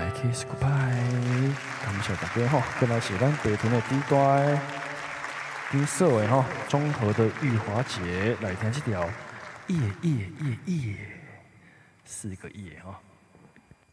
Kiss Goodbye，感谢大家吼，跟来是咱地屯的第段第首的吼，综合的玉华节来听这条夜夜夜夜，4个夜哈。